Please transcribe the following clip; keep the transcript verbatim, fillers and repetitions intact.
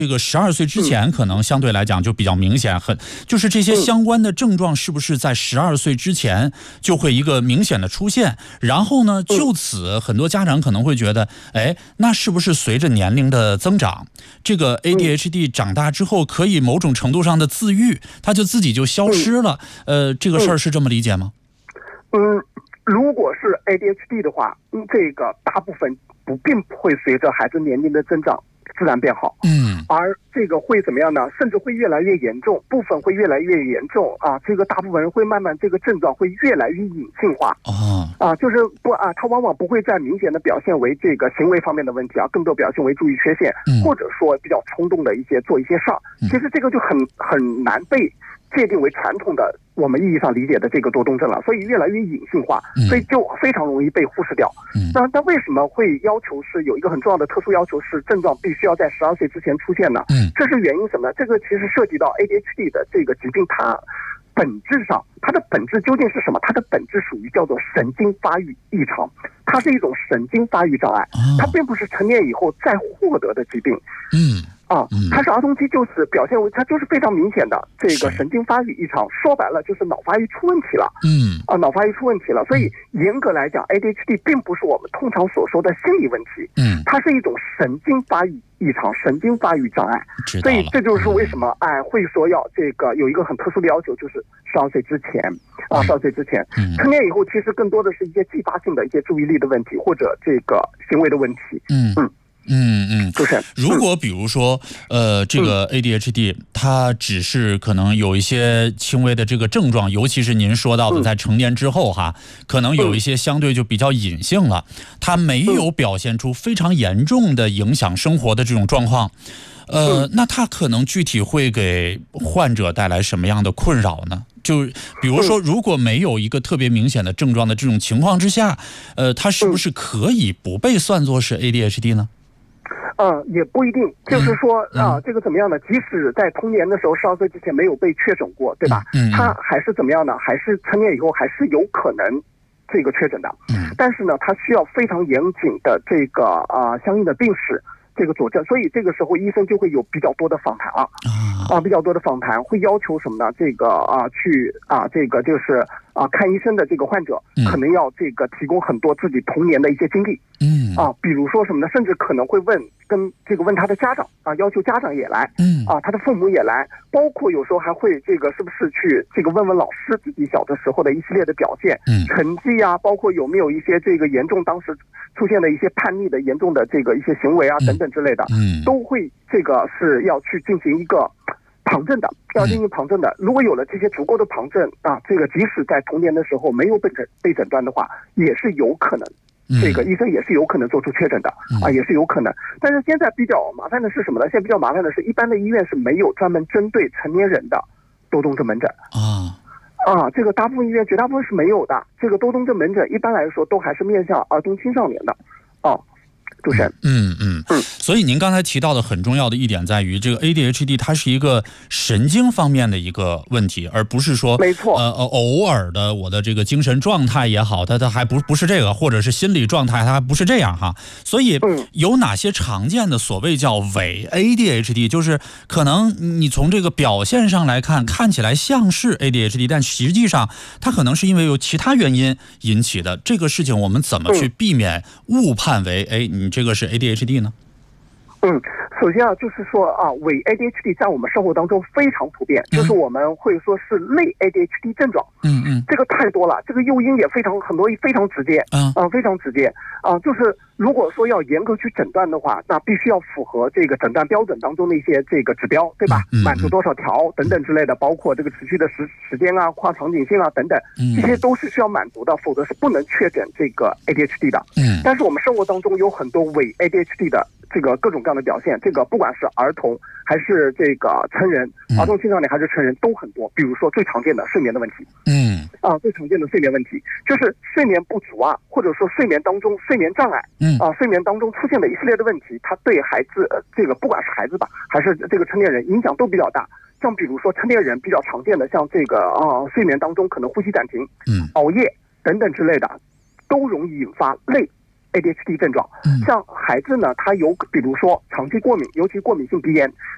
这个十二岁之前可能相对来讲就比较明显，很就是这些相关的症状是不是在十二岁之前就会一个明显的出现？然后呢，就此很多家长可能会觉得，哎，那是不是随着年龄的增长，这个 A D H D 长大之后可以某种程度上的自愈，它就自己就消失了？呃，这个事儿是这么理解吗？ 嗯，如果是 A D H D 的话，嗯，这个大部分不并不会随着孩子年龄的增长自然变好， 嗯， 而这个会怎么样呢？甚至会越来越严重，部分会越来越严重啊！这个大部分人会慢慢这个症状会越来越隐性化， 哦， 啊，就是不啊，它往往不会再明显的表现为这个行为方面的问题啊，更多表现为注意缺陷， 嗯或者说比较冲动的一些做一些事儿。其实这个就很很难被界定为传统的我们意义上理解的这个多动症了，所以越来越隐性化，所以就非常容易被忽视掉。 嗯， 那那为什么会要求是有一个很重要的特殊要求是症状必须要在十二岁之前出现呢？ 嗯， 这是原因什么呢？这个其实涉及到 A D H D 的这个疾病，它本质上它的本质究竟是什么？它的本质属于叫做神经发育异常，它是一种神经发育障碍，它并不是成年以后再获得的疾病。 嗯。 啊，它是儿童期，就是表现为它就是非常明显的这个神经发育异常，说白了就是脑发育出问题了。 嗯， 啊，脑发育出问题了，所以严格来讲 ，A D H D 并不是我们通常所说的心理问题， 嗯， 它是一种神经发育异常、神经发育障碍。所以这就是为什么哎会说要这个有一个很特殊的要求，就是十二岁之前啊，十二岁之前，成年以后其实更多的是一些继发性的一些注意力的问题或者这个行为的问题。 嗯嗯。嗯嗯， 就是如果比如说，呃，这个 A D H D 它只是可能有一些轻微的这个症状，尤其是您说到的在成年之后哈，可能有一些相对就比较隐性了，它没有表现出非常严重的影响生活的这种状况，呃，那它可能具体会给患者带来什么样的困扰呢？就比如说，如果没有一个特别明显的症状的这种情况之下，呃，它是不是可以不被算作是 A D H D 呢？ 嗯，也不一定，就是说啊，这个怎么样呢？即使在童年的时候，十二岁之前没有被确诊过，对吧？嗯，他还是怎么样呢？还是成年以后还是有可能这个确诊的。嗯，但是呢，他需要非常严谨的这个啊相应的病史这个佐证，所以这个时候医生就会有比较多的访谈了啊，比较多的访谈会要求什么呢？这个啊去啊这个就是啊看医生的这个患者可能要这个提供很多自己童年的一些经历。嗯啊，比如说什么呢？甚至可能会问跟这个问他的家长啊，要求家长也来，嗯啊，他的父母也来，包括有时候还会这个是不是去这个问问老师自己小的时候的一系列的表现、嗯成绩啊，包括有没有一些这个严重当时出现的一些叛逆的严重的这个一些行为啊、嗯、等等之类的，嗯，都会这个是要去进行一个旁证的，要进行旁证的。如果有了这些足够的旁证啊，这个即使在童年的时候没有被诊被诊断的话，也是有可能。这个医生也是有可能做出确诊的啊，也是有可能。但是现在比较麻烦的是什么呢？现在比较麻烦的是，一般的医院是没有专门针对成年人的多动症门诊啊啊，这个大部分医院绝大部分是没有的。这个多动症门诊一般来说都还是面向儿童青少年的啊。主持人， 嗯嗯嗯，所以您刚才提到的很重要的一点在于，这个 A D H D 它是一个神经方面的一个问题，而不是说没错， 呃呃偶尔的我的这个精神状态也好，它它还不不是这个，或者是心理状态它还不是这样哈。所以有哪些常见的所谓叫伪 A D H D， 就是可能你从这个表现上来看，看起来像是 A D H D， 但实际上它可能是因为有其他原因引起的。这个事情我们怎么去避免误判为哎你这个是 A D H D 呢？ 嗯，首先啊，就是说啊，伪 A D H D 在我们生活当中非常普遍，嗯、就是我们会说是类 A D H D 症状。嗯嗯，这个太多了，这个诱因也非常很多，非常直接。嗯啊，非常直接啊，就是如果说要严格去诊断的话，那必须要符合这个诊断标准当中的一些这个指标，对吧？嗯、满足多少条等等之类的，包括这个持续的时时间啊、跨场景性啊等等，这些都是需要满足的，否则是不能确诊这个 A D H D 的。嗯，但是我们生活当中有很多伪 A D H D 的这个各种各样的表现，这个不管是儿童还是这个成人，儿童青少年还是成人都很多。比如说最常见的睡眠的问题，嗯啊，最常见的睡眠问题就是睡眠不足啊，或者说睡眠当中睡眠障碍，嗯啊，睡眠当中出现的一系列的问题，它对孩子、呃、这个不管是孩子吧，还是这个成年人影响都比较大。像比如说成年人比较常见的，像这个啊睡眠当中可能呼吸暂停，嗯，熬夜等等之类的，都容易引发类A D H D 症状。像孩子呢，他有比如说长期过敏，尤其过敏性鼻炎，